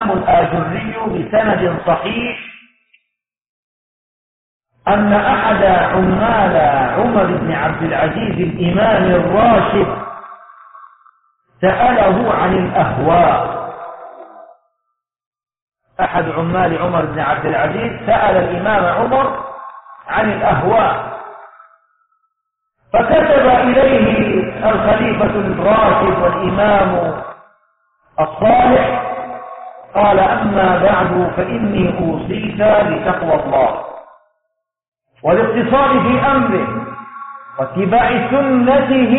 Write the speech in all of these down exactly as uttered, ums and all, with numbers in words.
الآجري بسند صحيح أن أحد عمال عمر بن عبد العزيز الإمام الراشد سأله عن الأهواء. أحد عمال عمر بن عبد العزيز سأل الإمام عمر عن الأهواء، فكتب إليه الخليفة الراشد والإمام الصالح قال: أما بعد فإني أوصيك بتقوى الله والاقتصاد في أمره واتباع سنته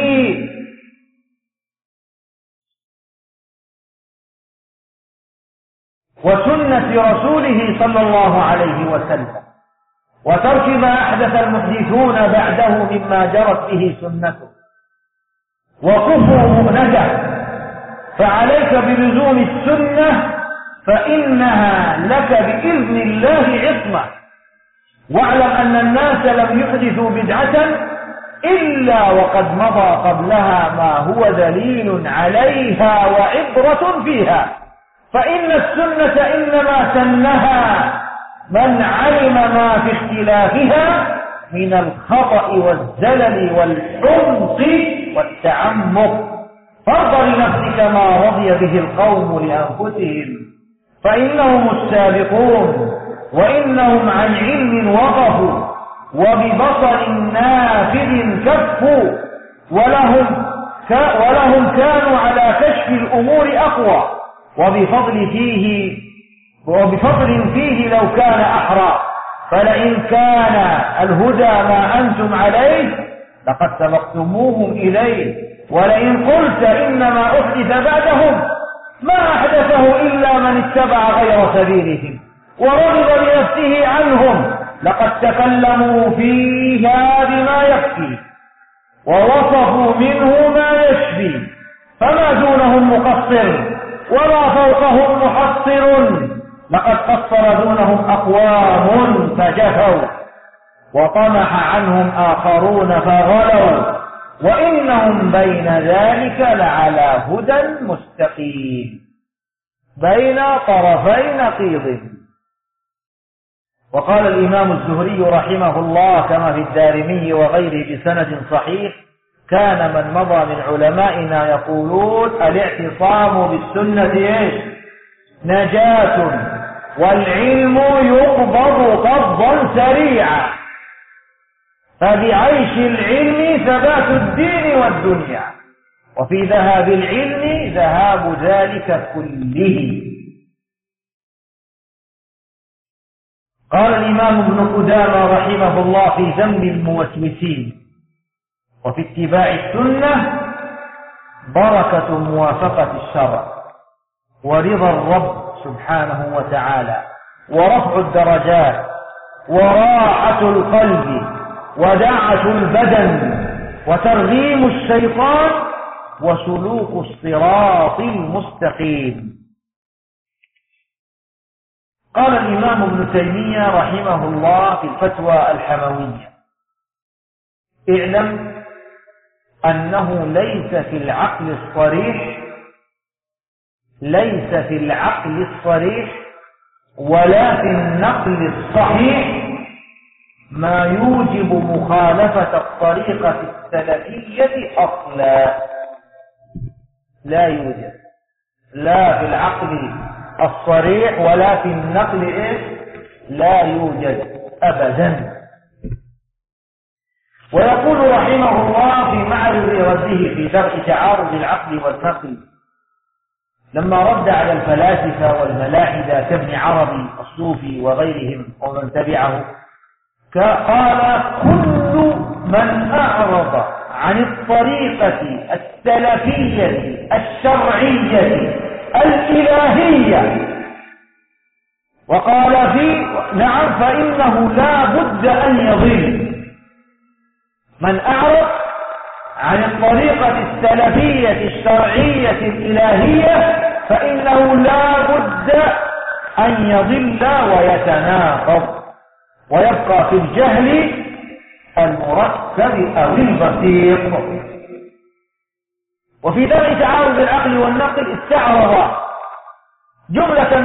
وسنة رسوله صلى الله عليه وسلم، وترك ما أحدث المحدثون بعده مما جرت به سنته وكفر مؤنده، فعليك بلزوم السنة فإنها لك بإذن الله عصمة. واعلم أن الناس لم يحدثوا بدعة إلا وقد مضى قبلها ما هو دليل عليها وعبرة فيها، فإن السنة إنما سنها من علم ما في اختلافها من الخطأ والزلل والحمق والتعمق. فارض لنفسك ما رضي به القوم لأنفسهم، فإنهم السابقون وإنهم عن علم وقفوا وببصر نافذ كفوا، ولهم, ولهم كانوا على كشف الأمور أقوى، وبفضل فيه وبفضل فيه لو كان أحرى. فلئن كان الهدى ما أنتم عليه لقد سبقتموهم إليه، ولئن قلت إنما أحدث بعدهم ما أحدثه إلا من اتبع غير سبيلهم ورغب بنفسه عنهم، لقد تكلموا فيها بما يكفي ووصفوا منه ما يشفي، فما دونهم مقصر وما فوقهم محصر. لقد قصر دونهم أقوام فجفوا وطمح عنهم آخرون فغلوا، وإنهم بين ذلك لعلى هدى مستقيم بين طرفي نقيض. وقال الإمام الزهري رحمه الله كما في الدارمي وغيره بسند صحيح: كان من مضى من علمائنا يقولون الاعتصام بالسنة إيش؟ نجاة، والعلم يقبض قبضا سريعا، فبعيش العلم ثبات الدين والدنيا، وفي ذهاب العلم ذهاب ذلك كله. قال الإمام ابن قدامة رحمه الله في ذم الموسوسين: وفي اتباع السنة بركة موافقة الشرع ورضا الرب سبحانه وتعالى ورفع الدرجات وراحة القلب ودعة البدن وترغيم الشيطان وسلوك الصراط المستقيم. قال الإمام ابن تيمية رحمه الله في الفتوى الحموية: اعلم أنه ليس في العقل الصريح ليس في العقل الصريح ولا في النقل الصحيح ما يوجب مخالفة الطريقة السلفية أصلا. لا يوجد لا في العقل الصريح ولا في النقل إيش؟ لا يوجد أبدا. ويقول رحمه الله في معرض رده في درء تعارض العقل والنقل لما رد على الفلاسفة والملاحدة كابن عربي الصوفي وغيرهم ومن تبعه، قال: كل من أعرض عن الطريقة السلفية الشرعية الإلهية وقال في نعم فإنه لا بد أن يضل. من أعرض عن الطريقة السلفية الشرعية الإلهية فإنه لا بد أن يضل ويتناقض ويبقى في الجهل المركب أو البسيط. وفي درء تعارض العقل والنقل استعرض جملة